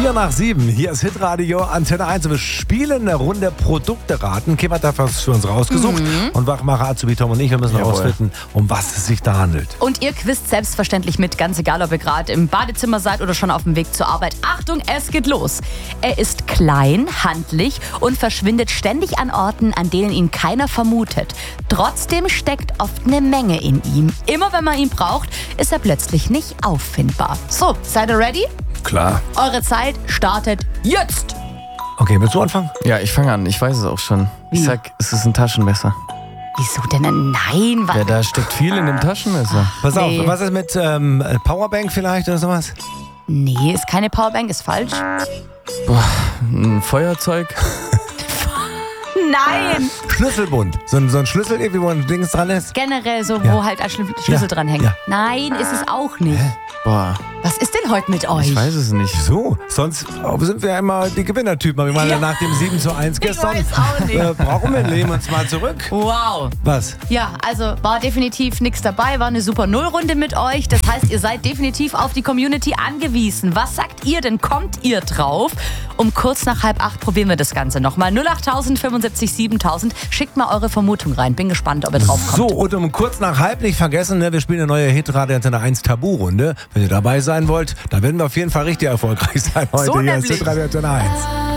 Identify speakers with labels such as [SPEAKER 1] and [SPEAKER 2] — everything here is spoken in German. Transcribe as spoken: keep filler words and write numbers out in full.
[SPEAKER 1] Vier nach sieben, hier ist Hitradio Antenne eins. Wir spielen eine Runde Produkte raten. Kim hat da was für uns rausgesucht. Mhm. Und Wachmacher Azubi Tom und ich, wir müssen herausfinden, um was es sich da handelt.
[SPEAKER 2] Und ihr quizt selbstverständlich mit, ganz egal, ob ihr gerade im Badezimmer seid oder schon auf dem Weg zur Arbeit. Achtung, es geht los. Er ist klein, handlich und verschwindet ständig an Orten, an denen ihn keiner vermutet. Trotzdem steckt oft eine Menge in ihm. Immer wenn man ihn braucht, ist er plötzlich nicht auffindbar. So, seid ihr ready?
[SPEAKER 1] Klar.
[SPEAKER 2] Eure Zeit startet jetzt.
[SPEAKER 1] Okay, willst du anfangen?
[SPEAKER 3] Ja, ich fange an. Ich weiß es auch schon.
[SPEAKER 2] Wie?
[SPEAKER 3] Ich sag, es ist ein Taschenmesser.
[SPEAKER 2] Wieso denn? Nein, was?
[SPEAKER 3] Ja, da steckt viel in dem Taschenmesser.
[SPEAKER 1] Pass
[SPEAKER 2] Nee.
[SPEAKER 1] auf, was ist mit ähm, Powerbank vielleicht oder sowas?
[SPEAKER 2] Nee, ist keine Powerbank, ist falsch.
[SPEAKER 3] Boah, ein Feuerzeug.
[SPEAKER 2] Nein!
[SPEAKER 1] Schlüsselbund. So ein, so ein Schlüssel irgendwie, wo ein Dings dran ist?
[SPEAKER 2] Generell so,
[SPEAKER 1] Ja.
[SPEAKER 2] wo halt ein Schlü- Schlüssel
[SPEAKER 1] Ja.
[SPEAKER 2] dran hängt.
[SPEAKER 1] Ja.
[SPEAKER 2] Nein, ist es auch nicht.
[SPEAKER 3] Boah,
[SPEAKER 2] Was ist denn heute mit euch?
[SPEAKER 3] ich weiß es nicht.
[SPEAKER 1] So, sonst sind wir ja immer die Gewinnertypen. Wir waren ja
[SPEAKER 2] Ja.
[SPEAKER 1] nach dem sieben zu eins gestern.
[SPEAKER 2] weiß auch nicht.
[SPEAKER 1] Äh, brauchen wir, lehnen uns mal zurück.
[SPEAKER 2] Wow.
[SPEAKER 1] Was?
[SPEAKER 2] Ja, also war definitiv nichts dabei, war eine super Nullrunde mit euch. Das heißt, ihr seid definitiv auf die Community angewiesen. Was sagt ihr denn? Kommt ihr drauf? Um kurz nach halb acht probieren wir das Ganze nochmal. null acht tausend fünfundsiebzig siebentausend. Schickt mal eure Vermutung rein. Bin gespannt, ob ihr drauf kommt.
[SPEAKER 1] So, und um kurz nach halb nicht vergessen, ne, wir spielen eine neue Hitradio Antenne eins Tabu-Runde. Wenn ihr dabei sein wollt, dann werden wir auf jeden Fall richtig erfolgreich sein heute.
[SPEAKER 2] So
[SPEAKER 1] Hier ist
[SPEAKER 2] nämlich.
[SPEAKER 1] Hitradio Antenne eins.